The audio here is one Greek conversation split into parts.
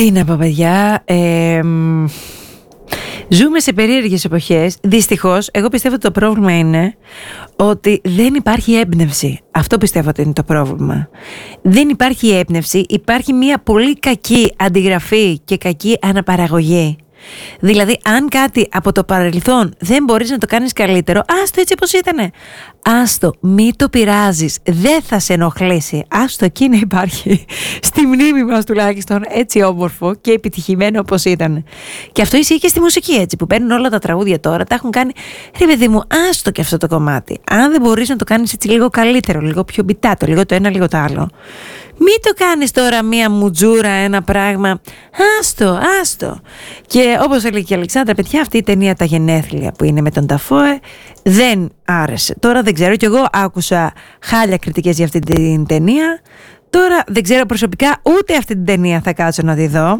Τι να πω, παιδιά, ζούμε σε περίεργες εποχές. Δυστυχώς, εγώ πιστεύω ότι το πρόβλημα είναι ότι δεν υπάρχει έμπνευση. Αυτό πιστεύω ότι είναι το πρόβλημα. Δεν υπάρχει έμπνευση, υπάρχει μια πολύ κακή αντιγραφή και κακή αναπαραγωγή. Δηλαδή, αν κάτι από το παρελθόν δεν μπορείς να το κάνεις καλύτερο, άστο έτσι όπως ήτανε. Άστο, μη το πειράζεις, δεν θα σε ενοχλήσει. Άστο εκεί να υπάρχει στη μνήμη μας τουλάχιστον έτσι όμορφο και επιτυχημένο όπως ήταν. Και αυτό ισχύει και στη μουσική, έτσι, που παίρνουν όλα τα τραγούδια τώρα, τα έχουν κάνει. Ρε παιδί μου, άστο και αυτό το κομμάτι. Αν δεν μπορείς να το κάνεις έτσι λίγο καλύτερο, λίγο πιο μπιτάτο, λίγο το ένα, λίγο το άλλο, μην το κάνεις τώρα μία μουτζούρα, ένα πράγμα. Άστο. Και όπως έλεγε και η Αλεξάνδρα, παιδιά, αυτή η ταινία Τα Γενέθλια που είναι με τον Νταφόε δεν άρεσε. Τώρα δεν ξέρω, κι εγώ άκουσα χάλια κριτικές για αυτή την ταινία. Τώρα δεν ξέρω προσωπικά, ούτε αυτή την ταινία θα κάτσω να τη δω.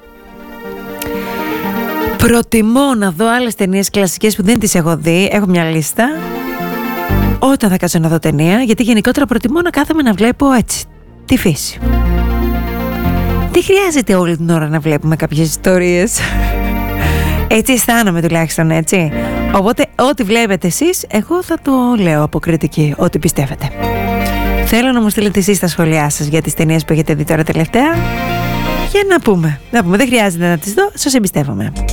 Προτιμώ να δω άλλες ταινίες κλασικές που δεν τις έχω δει. Έχω μια λίστα όταν θα κάτσω να δω ταινία, γιατί γενικότερα προτιμώ να κάθομαι να βλέπω έτσι τη φύση. Δεν χρειάζεται όλη την ώρα να βλέπουμε κάποιες ιστορίες. Έτσι αισθάνομαι τουλάχιστον, έτσι. Οπότε ό,τι βλέπετε εσείς, εγώ θα το λέω από κριτική, ό,τι πιστεύετε. Θέλω να μου στείλετε εσείς τα σχόλιά σας για τις ταινίες που έχετε δει τώρα τελευταία. Για να πούμε. Δεν χρειάζεται να τις δω, σας εμπιστεύομαι.